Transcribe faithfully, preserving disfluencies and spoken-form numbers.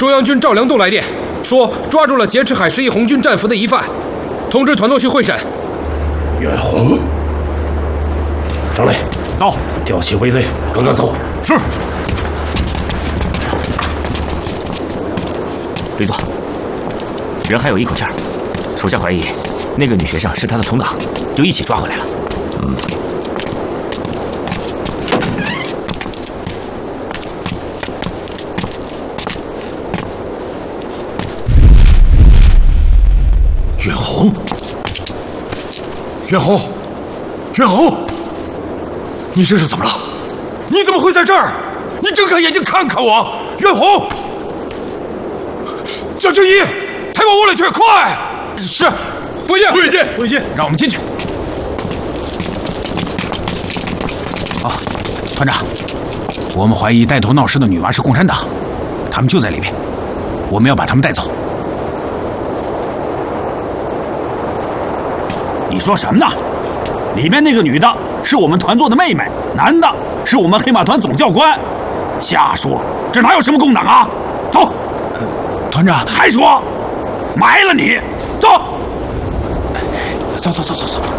中央军赵良栋来电，说抓住了劫持海十一红军战俘的疑犯，通知团座去会审。 袁弘，张磊， 到， 调起卫队，跟我走。 是。吕总，人还有一口气儿，属下怀疑那个女学生是他的同党，就一起抓回来了。嗯。 袁弘，袁弘，袁弘，你这是怎么了？你怎么会在这儿？你睁开眼睛看看我，袁弘！小军医，抬我屋里去，快！是， 不许不许进， 不许进， 让我们进去。 啊，团长，我们怀疑带头闹事的女娃是共产党，他们就在里面，我们要把他们带走。 你说什么呢？里面那个女的是我们团座的妹妹，男的是我们黑马团总教官。瞎说，这哪有什么共党啊？走！ 呃，团长还说，埋了你！走！ 走走走走走。